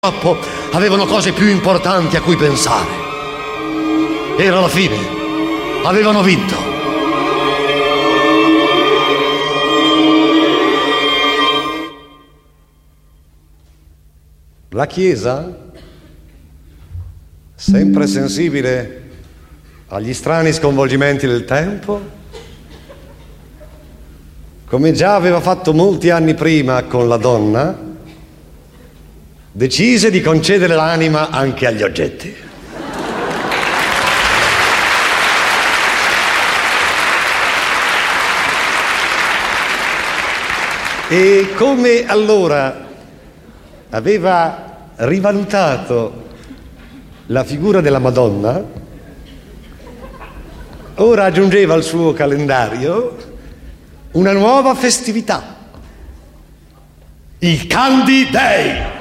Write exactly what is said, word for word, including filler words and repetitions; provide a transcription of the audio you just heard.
Purtroppo avevano cose più importanti a cui pensare. Era la fine. Avevano vinto. La Chiesa, sempre sensibile agli strani sconvolgimenti del tempo, come già aveva fatto molti anni prima con la donna, decise di concedere l'anima anche agli oggetti. E come allora aveva rivalutato la figura della Madonna, ora aggiungeva al suo calendario una nuova festività, il Candy Day.